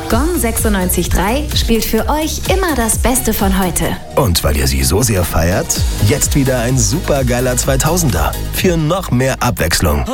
Gong 96.3 spielt für euch immer das Beste von heute. Und weil ihr sie so sehr feiert, jetzt wieder ein supergeiler 2000er für noch mehr Abwechslung.